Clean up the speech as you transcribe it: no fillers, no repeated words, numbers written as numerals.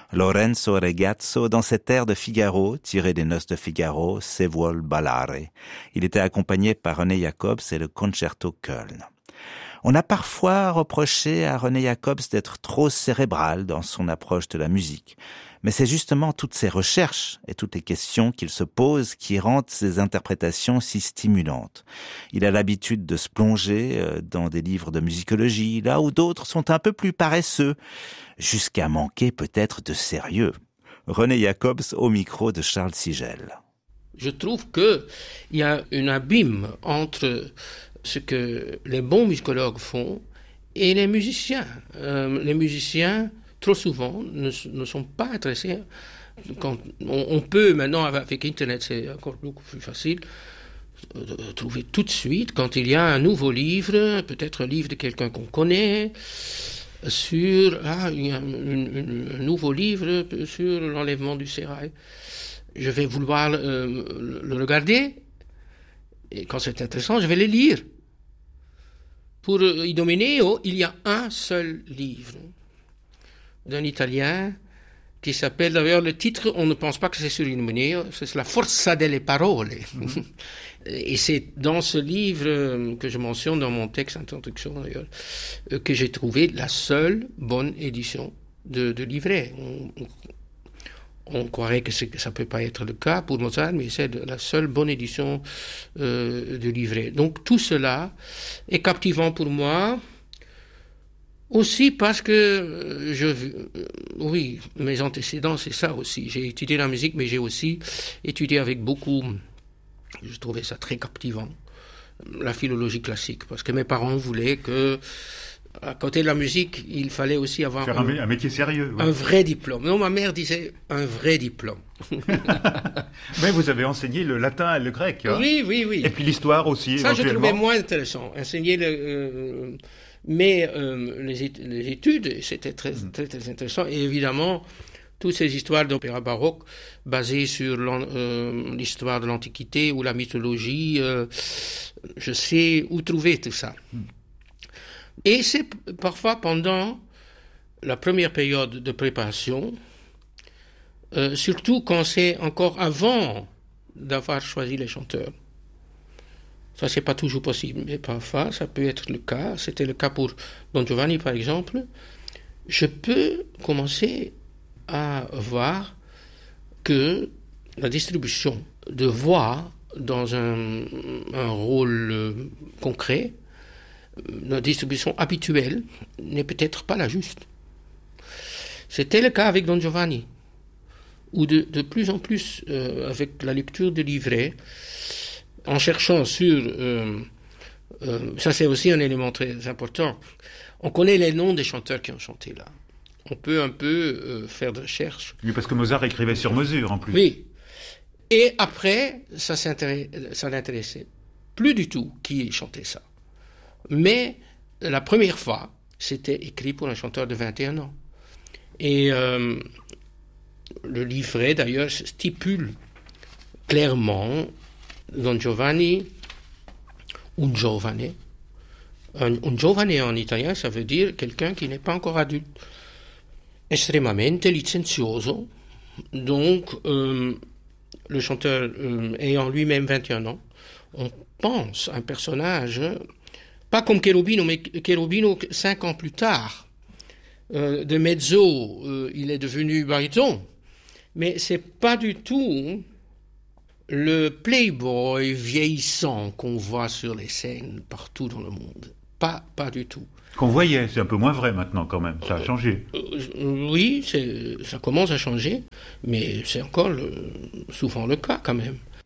Lorenzo Regazzo dans cet air de Figaro, tiré des Noces de Figaro, Se vuol ballare. Il était accompagné par René Jacobs et le Concerto Köln. On a parfois reproché à René Jacobs d'être trop cérébral dans son approche de la musique. Mais c'est justement toutes ces recherches et toutes les questions qu'il se pose qui rendent ses interprétations si stimulantes. Il a l'habitude de se plonger dans des livres de musicologie, là où d'autres sont un peu plus paresseux, jusqu'à manquer peut-être de sérieux. René Jacobs au micro de Charles Sigel. Je trouve qu'il y a un abîme entre ce que les bons musicologues font et les musiciens. Les musiciens, trop souvent, ne sont pas intéressés. Quand on peut maintenant, avec Internet, c'est encore beaucoup plus facile, trouver tout de suite, quand il y a un nouveau livre, peut-être un livre de quelqu'un qu'on connaît, il y a un nouveau livre sur l'enlèvement du sérail. Je vais vouloir le regarder, et quand c'est intéressant, je vais le lire. Pour Idomeneo, il y a un seul livre d'un Italien qui s'appelle, d'ailleurs le titre, on ne pense pas que c'est sur Idomeneo, c'est La forza delle parole. Et c'est dans ce livre que je mentionne dans mon texte d'introduction d'ailleurs, que j'ai trouvé la seule bonne édition de livret. On croirait que ça peut pas être le cas pour Mozart, mais c'est la seule bonne édition de livret. Donc tout cela est captivant pour moi, aussi parce que oui, mes antécédents, c'est ça aussi. J'ai étudié la musique, mais j'ai aussi étudié avec beaucoup, je trouvais ça très captivant, la philologie classique, parce que mes parents voulaient que, à côté de la musique, il fallait aussi avoir faire un métier sérieux. Ouais. Un vrai diplôme. Non, ma mère disait un vrai diplôme. Mais vous avez enseigné le latin et le grec. Hein. Oui. Et puis l'histoire aussi, ça, éventuellement. je trouvais moins intéressant. Enseigner mais les études, c'était très intéressant. Et évidemment, toutes ces histoires d'opéra baroque basées sur l'histoire de l'Antiquité ou la mythologie, je sais où trouver tout ça. Et c'est parfois pendant la première période de préparation, surtout quand c'est encore avant d'avoir choisi les chanteurs. Ça, c'est pas toujours possible, mais parfois, ça peut être le cas. C'était le cas pour Don Giovanni, par exemple. Je peux commencer à voir que la distribution de voix dans un rôle concret, la distribution habituelle, n'est peut-être pas la juste. C'était le cas avec Don Giovanni, où de plus en plus, avec la lecture de livrets, en cherchant sur... ça, c'est aussi un élément très important. On connaît les noms des chanteurs qui ont chanté là. On peut un peu faire de recherche. Oui, parce que Mozart écrivait sur mesure, en plus. Oui. Et après, ça n'intéressait plus du tout qui chantait ça. Mais la première fois, c'était écrit pour un chanteur de 21 ans. Et le livret, d'ailleurs, stipule clairement Don Giovanni, un giovane. Un giovane en italien, ça veut dire quelqu'un qui n'est pas encore adulte. Estremamente licenzioso. Donc, le chanteur ayant lui-même 21 ans, on pense un personnage, pas comme Cherubino, mais Cherubino 5 ans plus tard. De mezzo, il est devenu baryton. Mais c'est pas du tout le playboy vieillissant qu'on voit sur les scènes partout dans le monde. Pas du tout. Qu'on voyait, c'est un peu moins vrai maintenant quand même, ça a changé. Oui, ça commence à changer, mais c'est encore souvent le cas quand même.